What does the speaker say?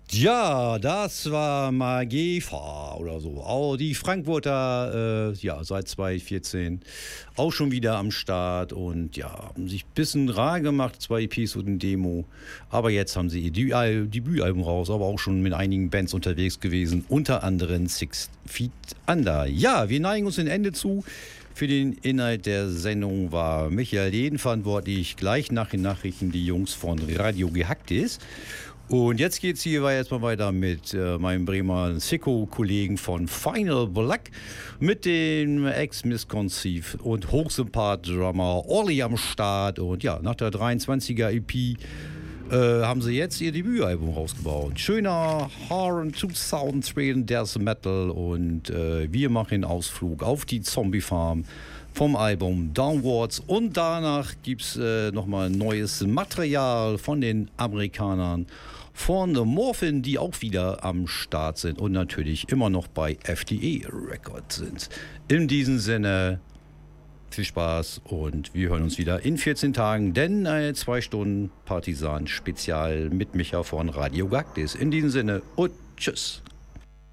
Ja, das war Magefa oder so. Auch die Frankfurter, ja, seit 2014 auch schon wieder am Start und ja, haben sich ein bisschen rar gemacht, 2 EPs und ein Demo. Aber jetzt haben sie ihr Debütalbum raus, aber auch schon mit einigen Bands unterwegs gewesen, unter anderem Six Feet Under. Ja, wir neigen uns dem Ende zu. Für den Inhalt der Sendung war Michael Jeden verantwortlich, gleich nach den Nachrichten die Jungs von Radio Gehackt ist. Und jetzt geht's hier erstmal weiter mit meinem Bremer Sicko-Kollegen von Final Black, mit dem Ex-Misconceived und Hochsympath-Drummer Olli am Start. Und ja, nach der 23er EP haben sie jetzt ihr Debütalbum rausgebaut. Schöner Horror 2003 Death Metal und wir machen den Ausflug auf die Zombie Farm vom Album Downwards und danach gibt's nochmal neues Material von den Amerikanern von The Morphin, die auch wieder am Start sind und natürlich immer noch bei FDE Records sind. In diesem Sinne viel Spaß und wir hören uns wieder in 14 Tagen, denn 2 Stunden Partisan Spezial mit Micha von Radio Gagdis. In diesem Sinne und tschüss.